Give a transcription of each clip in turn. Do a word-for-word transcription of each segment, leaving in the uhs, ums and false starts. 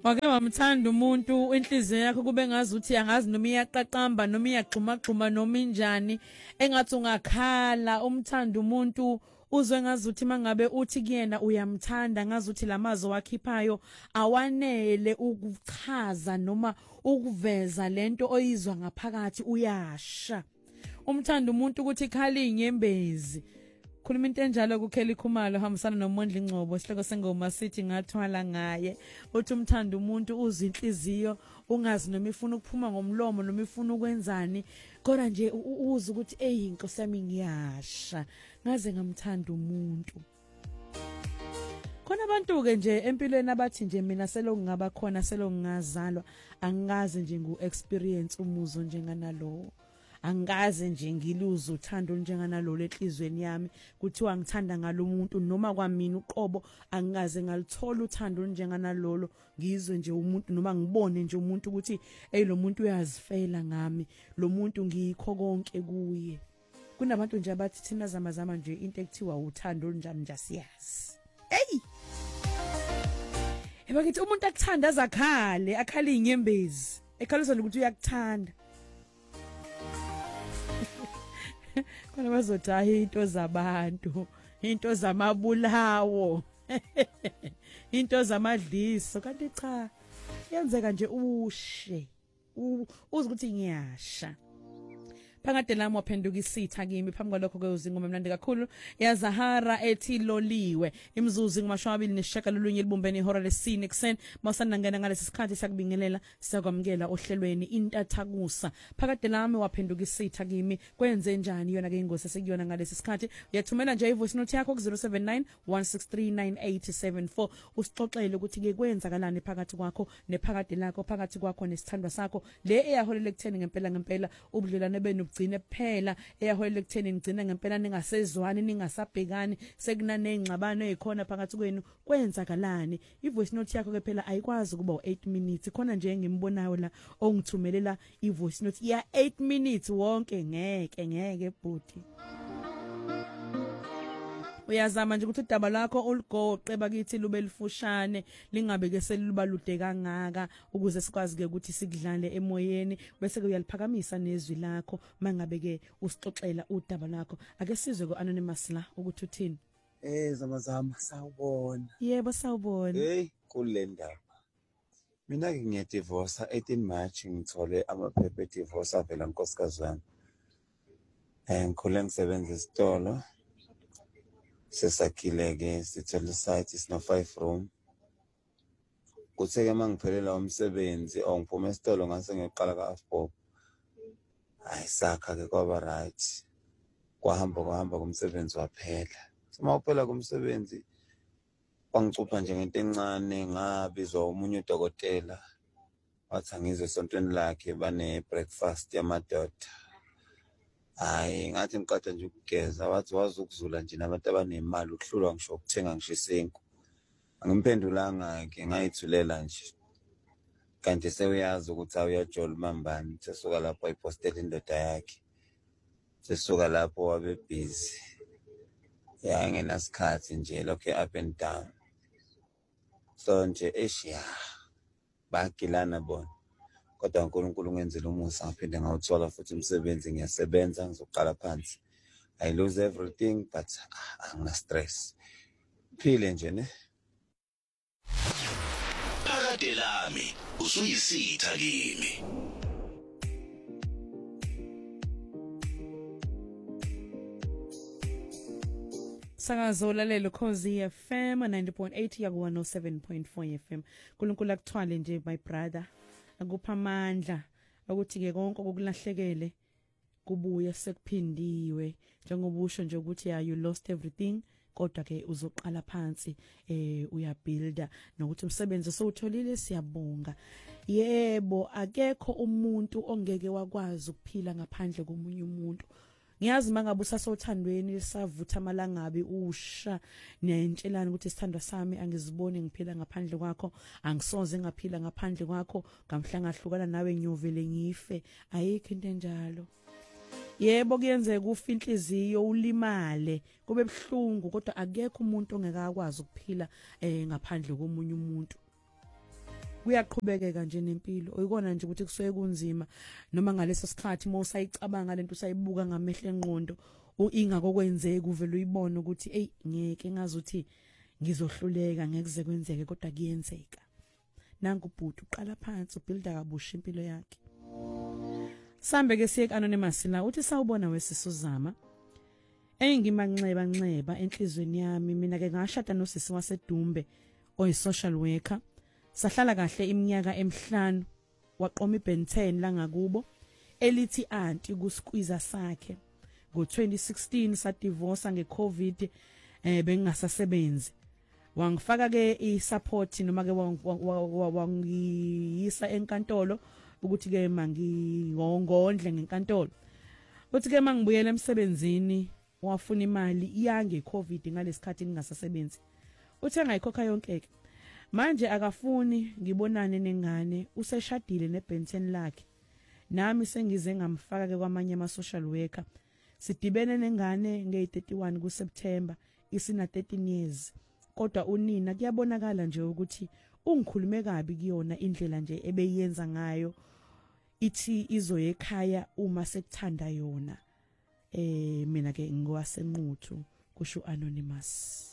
Wake wamthanda umuntu inhliziyo yakho kube ngazi uthi angazi noma iyaqaqamba noma iyagxuma gxuma noma injani engathi ungakhala umthanda umuntu uzwe ngazi uthi mangabe uthi kuyena uyamthanda ngazi uthi lamazo wakhiphayo awanele ukuchaza noma ukuveza lento oyizwa ngaphakathi uyasha umthanda umuntu ukuthi khali inyembezi khuluma into enjalo kuKelly Khumalo hambisana noMondli Ngcobo sihloko sengoma sithi ngathwala ngaye uthi umthanda umuntu uzinhliziyo ungazi noma ifuna ukuphuma ngomlomo noma ifuna ukwenzani kodwa nje uza ukuthi hey inkosi yami ngiyasha ngaze ngamthanda umuntu khona abantu ke nje empilweni abathi nje mina selo ngaba khona selo ngazalwa angazi nje ngu experience umuzo njenganalowo angaze nje ngiluze uthando njenganalolo enhlizweni yami kuthiwa ngithanda ngalomuntu noma kwamina uqobo angaze ngalithola uthando njenganalolo ngizwe nje umuntu noma ngibone nje umuntu ukuthi hey lo muntu uyazifela ngami lo muntu ngikho konke kuye kunabantu nje abathi thina zamazama nje into ekuthiwa uthando njani nje siyazi hey ebakithi umuntu akuthanda azakhale akhala inyembezi ekhalisa ukuthi uyakuthanda Kona bazothi into zabantu into zamabulawo into zamadliso kanti cha yenzeka nje ushe uze ukuthi ngiyasha phakade lami waphenduka isitha kimi phambi kwalokho ke uzingoma emnandi kakhulu yaZahara ethi loliwe imzuzu ngimashumi amabili nesishagalolunye libumbene ihora lesine ekseni mawusanda ngena ngalesi sikhathi sakubingelela siyakwamukela ohlelweni intathakusa phakade lami waphenduka isitha kimi kwenze njani yona ke ingosi sekuyona ngalesi sikhathi uyathumela nje ivoice note yakho ku zero seven nine one six three nine eight seven four usixoxele ukuthi ke kwenzakalani phakathi kwakho nephakade lakho phakathi kwakho nesithandwa sakho le eyaholela ekutheni ngempela ngempela ubudlelwane benu gcine phela eyaholela ekutheni ngicina ngempela ningasezwani ningasabhekani sekunane ingxabano ezikhona phakathi kwenu kwenzakalani ivoice note yakho ke phela ayikwazi kuba eight minutes khona nje ngimbonayo la ongithumelela ivoice note ya eight minutes wonke ngeke ngeke bhuti uyazama nje ukuthi udaba lakho olugoqe bakithi lube lifushane lingabe ke selibalude kangaka ukuze sikwazi ke ukuthi sikudlale emoyeni bese ke uyaliphakamisa nezwi lakho mangabe ke usixoxela udaba lakho ake sizwe ko anonymous la ukuthi uthini eh zamazama sawubona yebo sawubona hey kule ndaba mina ke ngiye divorce eighteen March ngithole amaphepha divorce avela nkosikazi wami eh ngikhule ngisebenza esitolo sesakhile ke sithole site is no five room kuthe ke mangiphelela umsebenzi ongiphuma esitolo ngase ngiqala ka Afpop ayisakha ke kwaba right kwahamba kwahamba kumsebenzi waphela uma uphela kumsebenzi wangicupha nje ngento encane ngabizwa umunye udokotela wathi ngizwe esontweni lakhe bane breakfast yamadoda hayi ngathi ngiqada nje ukugeza wathi wazi ukuzula nje nabantu abanemali ukuhlulwa ngisho ukuthenga ngisho isenku angimphendulanga ke ngayithulela nje kanti seyazi ukuthi awuyajola mambani sesuka lapho ayipostela indoda yakhe sesuka lapho wabe busy ya ngenasikhathi nje lokho up and down so nje eshiya bagilana bona kodwa uNkulunkulu ungenzela umusa ngaphinde ngawuthola futhi umsebenzi ngiyasebenza ngizoqala phansi I lose everything but angina stress phile nje ne phakade lami usuyisitha kimi Sakazola lelo Khosi F M ninety point eight ya one oh seven point four F M uNkulunkulu akuthwale nje my brother akupha amandla ukuthi ke konke okulahlekele kubuye sekuphindiwe njengoba usho nje ukuthi ya you lost everything kodwa ke uzoqala phansi eh uyabuilda nokuthi umsebenzi sowutholile siyabonga yebo akekho umuntu ongeke wakwazi ukuphila ngaphandle komunye umuntu ngiyazi mangabe usasothandweni savutha amalangabi usha niyayintshelana ukuthi isithandwa sami angiziboni ngiphila ngaphandle kwakho angisoze ngaphila ngaphandle kwakho ngamhla ngahlukana nawe nyovele ngife ayikho into enjalo yebo kuyenzeka ufa inhliziyo ulimale kube buhlungu kodwa akekho umuntu ongekakwazi ukuphila eh ngaphandle komunye umuntu kuyaqhubekeka nje nempilo uyikona nje ukuthi kusuke kunzima noma ngaleso sikhathi mawusayicabanga lento usayibuka ngamehlo enqondo ingakokwenzeku uvela uyibona ukuthi hey ngeke ngazuthi ngizohluleka ngeke kwenzeke kodwa kuyenzeka nangu ubhuti uqala phansi ubuilda kabusha impilo yakhe sambe ke siye anonymous la uthi sawubona wesisuzama engimanxeba nxeba enhlizweni yami mina ke ngashada nosisi waseDumbe oyi social worker sahlala kahle iminyaka emihlanu waqoma iBen ten la ngakubo elithi anti kusqueeza sakhe ngo twenty sixteen sa divorce ngeCovid eh bengasasebenzi wangifaka ke isupport noma ke wangiyisa enkantolo ukuthi ke mangingongondle ngenkantolo uthi ke mangibuyela emsebenzini wafuna imali iyange iCovid ngalesikhathi ngingasasebenzi uthe ngayikhokha yonke ke manje akafuni ngibonane nengane useshadile neBen ten lakhe nami sengize ngamfaka ke kwamanye ama social worker sidibene nengane nge thirty-one kuSeptember isina thirteen years kodwa unina kuyabonakala nje ukuthi ungikhulume kabi kuyona indlela nje ebeyenza ngayo ithi izoye ekhaya uma sekuthanda yona eh mina ke ngwasenquthu kusho anonymous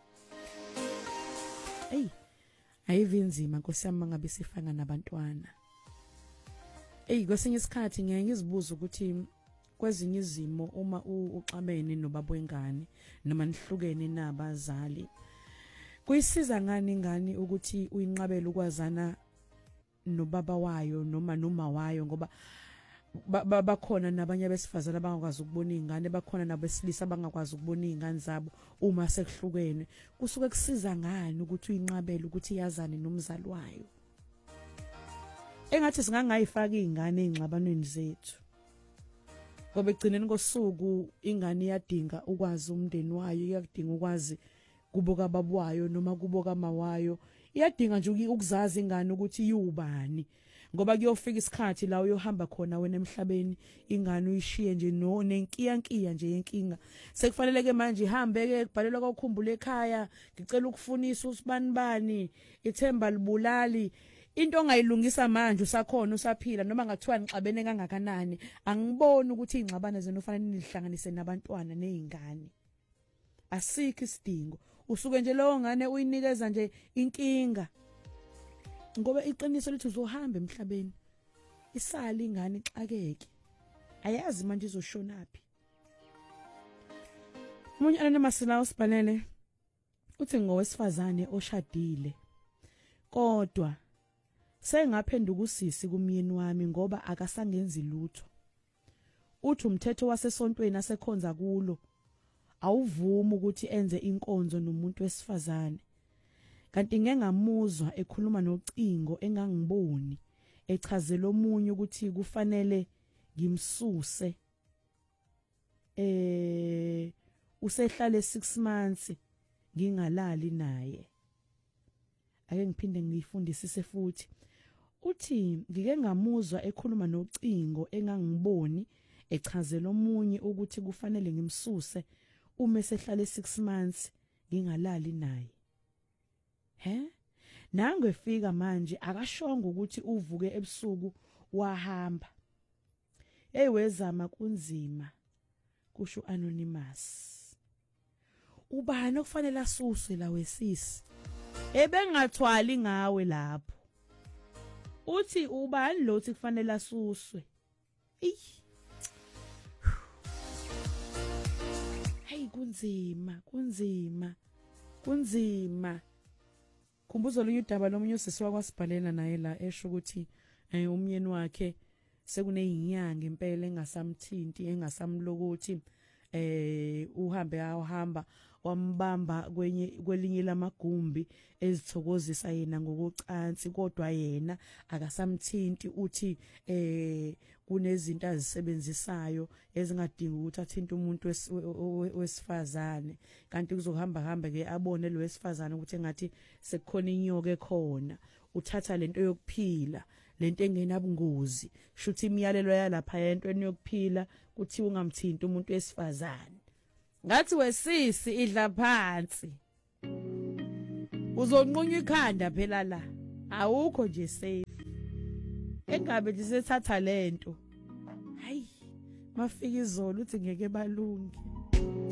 hey ayivinzima nkosiyami ngabe sifanga nabantwana hey kwesinye isikhathi ngeke ngizibuza ukuthi kwezinye izimo uma uxabene nobaba wengane noma nihlukene nabazali kuyisiza ngani ngani ukuthi uyinqabele ukwazana nobaba wayo noma noma wayo ngoba bakhona nabanye abesifazana abangakwazi ukubona izingane bakhona nabesilisa abangakwazi ukubona izingane zabo uma sekuhlukene kusuke kusiza ngani ukuthi uyinqabele ukuthi yazane nomzali wayo engathi singangayifaka izingane ezingxabanweni zethu ngoba egcineni kosuku ingane iyadinga ukwazi umndeni wayo iyadinga ukwazi kuboka babwayo noma kuboka mawayo iyadinga nje ukuzazi ingane ukuthi yubani ngoba kuyofika isikhathi la uyohamba khona wena emhlabeni ingane uyishiye nje no nenkiyankiya nje yenkinga sekufanele ke manje ihambe ke kubhalelwa kokukhumbula ekhaya ngicela ukufunisa usibani bani ithemba libulali into ongayilungisa manje usakhona usaphila noma ngathiwa ngixabene kangakanani angiboni ukuthi ingxabano zenu ufanele nihlanganise nabantwana nezingane asikho isidingo usuke nje lo ngane uyinikeza nje inkinga ngoba iqiniso lithi uzohamba emhlabeni isali ingane ixakeke ayazi manje izoshonaphi umunye anonymous la usibhalele uthi ngowesifazane oshadile kodwa sengaphenduka usisi kumyeni wami ngoba akasangenzi lutho uthi umthetho wasesontweni asekhonza kulo awuvumi ukuthi enze inkonzo nomuntu wesifazane kanti ngengamuzwa ekhuluma nocingo engangiboni echazela omunye ukuthi kufanele ngimsuse eh usehlale six months ngingalali naye ake ngiphinde ngifundisise futhi uthi ngike ngamuzwa ekhuluma nocingo engangiboni echazela omunye ukuthi kufanele ngimsuse uma sehlale six months ngingalali naye he nangefika manje akashonga ukuthi uvuke ebusuku wahamba hey wezama kunzima kusho anonymous ubani okufanele asuswe la wesisi ebengathwali ngawe lapho uthi ubani lo uthi kufanele asuswe ey hey kunzima kunzima kunzima khumbuzo lo udaba lomunye usisi wakwasibhalela naye la esho ukuthi eh umyeni wakhe sekuneyinyanga impela engasamthinti engasamlokothi eh uhambe ahamba wambamba kwenye kwelinye lamagumbi ezithokozisa yena ngokucansi kodwa yena akasamthinti uthi eh kunezinto azisebenzisayo ezingadingi ukuthi athinte umuntu wesifazane kanti kuzohamba hamba ke abone lo wesifazane ukuthi engathi sekukhona inyoka ekhona uthatha lento yokuphila lento engenabungozi shuthi imiyalelo yalapha yento yokuphila kuthi ungamthinti umuntu wesifazane ngathi wesisi idla phansi uzonqunywa ikhanda phela la awukho nje safe engabe nje sethatha lento hayi mafika izolo uthi ngeke balungi